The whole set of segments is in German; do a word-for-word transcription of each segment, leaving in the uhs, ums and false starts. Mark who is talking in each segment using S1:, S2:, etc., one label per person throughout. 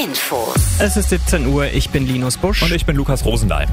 S1: Info.
S2: Es ist siebzehn Uhr, ich bin Linus Busch.
S3: Und ich bin Lukas Rosendahl.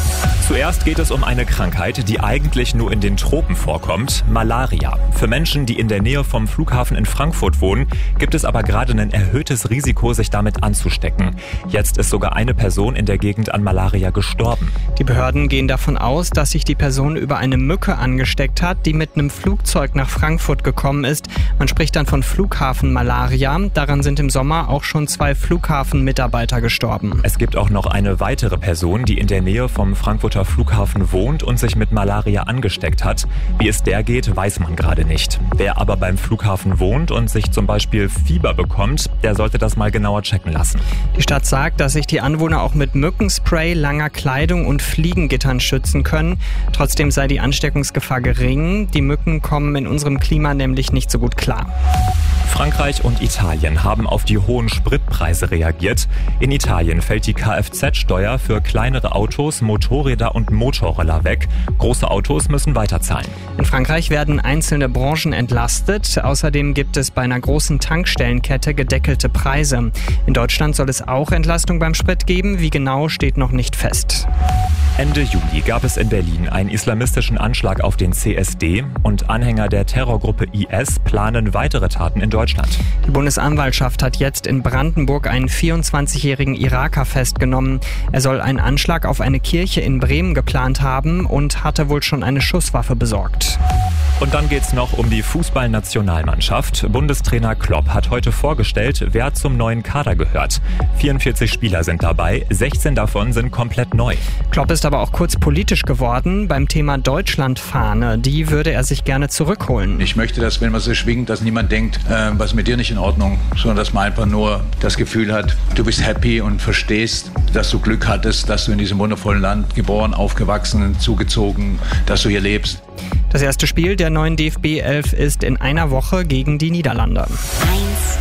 S3: Zuerst geht es um eine Krankheit, die eigentlich nur in den Tropen vorkommt, Malaria. Für Menschen, die in der Nähe vom Flughafen in Frankfurt wohnen, gibt es aber gerade ein erhöhtes Risiko, sich damit anzustecken. Jetzt ist sogar eine Person in der Gegend an Malaria gestorben.
S2: Die Behörden gehen davon aus, dass sich die Person über eine Mücke angesteckt hat, die mit einem Flugzeug nach Frankfurt gekommen ist. Man spricht dann von Flughafenmalaria. Daran sind im Sommer auch schon zwei Flughafenmitarbeiter gestorben.
S3: Es gibt auch noch eine weitere Person, die in der Nähe vom Frankfurter Flughafen wohnt und sich mit Malaria angesteckt hat. Wie es der geht, weiß man gerade nicht. Wer aber beim Flughafen wohnt und sich zum Beispiel Fieber bekommt, der sollte das mal genauer checken lassen.
S2: Die Stadt sagt, dass sich die Anwohner auch mit Mückenspray, langer Kleidung und Fliegengittern schützen können. Trotzdem sei die Ansteckungsgefahr gering. Die Mücken kommen in unserem Klima nämlich nicht so gut klar.
S3: Frankreich und Italien haben auf die hohen Spritpreise reagiert. In Italien fällt die Kfz-Steuer für kleinere Autos, Motorräder und Motorroller weg. Große Autos müssen weiterzahlen.
S2: In Frankreich werden einzelne Branchen entlastet. Außerdem gibt es bei einer großen Tankstellenkette gedeckelte Preise. In Deutschland soll es auch Entlastung beim Sprit geben. Wie genau, steht noch nicht fest.
S3: Ende Juli gab es in Berlin einen islamistischen Anschlag auf den C S D und Anhänger der Terrorgruppe I S planen weitere Taten in Deutschland.
S2: Die Bundesanwaltschaft hat jetzt in Brandenburg einen vierundzwanzigjährigen Iraker festgenommen. Er soll einen Anschlag auf eine Kirche in Bremen geplant haben und hatte wohl schon eine Schusswaffe besorgt.
S3: Und dann geht's noch um die Fußballnationalmannschaft. Bundestrainer Klopp hat heute vorgestellt, wer zum neuen Kader gehört. vierundvierzig Spieler sind dabei, sechzehn davon sind komplett neu.
S2: Klopp ist aber auch kurz politisch geworden. Beim Thema Deutschlandfahne, die würde er sich gerne zurückholen.
S4: Ich möchte, dass, wenn man sie schwingt, dass niemand denkt, äh, was ist mit dir nicht in Ordnung, sondern dass man einfach nur das Gefühl hat, du bist happy und verstehst, dass du Glück hattest, dass du in diesem wundervollen Land geboren, aufgewachsen, zugezogen, dass du hier lebst.
S2: Das erste Spiel der neuen D F B elf ist in einer Woche gegen die Niederlande.
S1: eins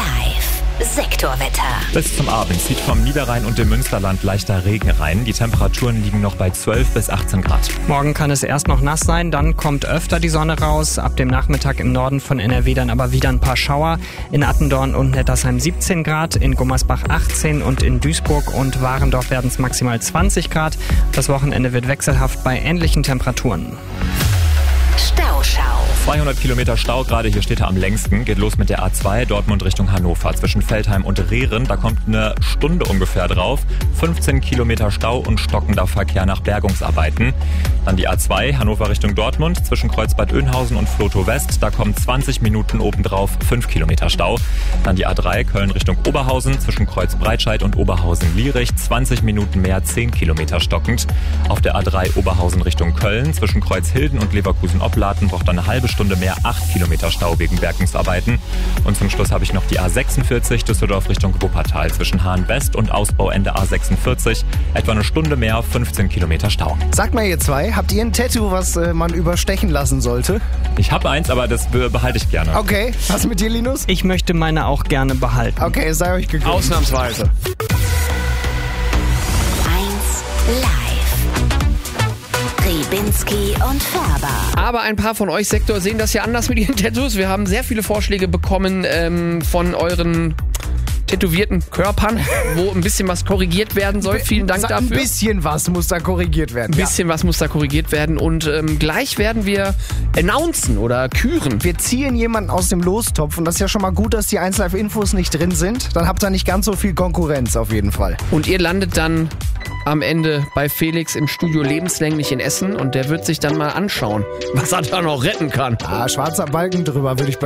S1: Live Sektorwetter.
S3: Bis zum Abend zieht vom Niederrhein und dem Münsterland leichter Regen rein. Die Temperaturen liegen noch bei zwölf bis achtzehn Grad.
S2: Morgen kann es erst noch nass sein, dann kommt öfter die Sonne raus. Ab dem Nachmittag im Norden von N R W dann aber wieder ein paar Schauer. In Attendorn und Nettersheim siebzehn Grad, in Gummersbach achtzehn und in Duisburg und Warendorf werden es maximal zwanzig Grad. Das Wochenende wird wechselhaft bei ähnlichen Temperaturen.
S1: Stauschau.
S3: zweihundert Kilometer Stau, gerade hier steht er am längsten. Geht los mit der A zwei, Dortmund Richtung Hannover. Zwischen Veltheim und Rehren, da kommt eine Stunde ungefähr drauf. fünfzehn Kilometer Stau und stockender Verkehr nach Bergungsarbeiten. Dann die A zwei, Hannover Richtung Dortmund. Zwischen Kreuzbad Oeynhausen und Flotow West, da kommen zwanzig Minuten obendrauf, fünf Kilometer Stau. Dann die A drei, Köln Richtung Oberhausen. Zwischen Kreuzbreitscheid und Oberhausen-Lierich, zwanzig Minuten mehr, zehn Kilometer stockend. Auf der A drei Oberhausen Richtung Köln. Zwischen Kreuzhilden und Leverkusen-Opladen braucht dann eine halbe Stunde mehr, acht Kilometer Stau wegen Bergungsarbeiten. Und zum Schluss habe ich noch die A sechsundvierzig, Düsseldorf Richtung Wuppertal. Zwischen Hahn West und Ausbauende A sechsundvierzig, etwa eine Stunde mehr, fünfzehn Kilometer Stau.
S5: Sagt mal ihr zwei, habt ihr ein Tattoo, was äh, man überstechen lassen sollte?
S3: Ich habe eins, aber das behalte ich gerne.
S5: Okay, was mit dir, Linus?
S2: Ich möchte meine auch gerne behalten.
S5: Okay, es sei euch gegönnt.
S6: Ausnahmsweise.
S1: eins Live. Ribinski und Färber.
S6: Aber ein paar von euch, Sektor, sehen das ja anders mit ihren Tattoos. Wir haben sehr viele Vorschläge bekommen ähm, von euren tätowierten Körpern, wo ein bisschen was korrigiert werden soll. Vielen Dank dafür.
S5: Ein bisschen was muss da korrigiert werden.
S6: Ein bisschen ja. was muss da korrigiert werden. Und ähm, gleich werden wir announcen oder küren.
S5: Wir ziehen jemanden aus dem Lostopf und das ist ja schon mal gut, dass die eins Live Infos nicht drin sind. Dann habt ihr nicht ganz so viel Konkurrenz auf jeden Fall.
S6: Und ihr landet dann am Ende bei Felix im Studio lebenslänglich in Essen und der wird sich dann mal anschauen, was er da noch retten kann.
S5: Ah, schwarzer Balken drüber würde ich bei